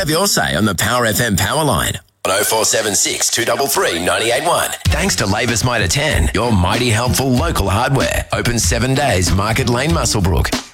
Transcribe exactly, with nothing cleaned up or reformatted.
Have your say on the Power F M Power Line on oh four seven six, two three three, nine eight one. Thanks to Labour's Mitre ten, your mighty helpful local hardware. Open seven days, Market Lane, Muswellbrook.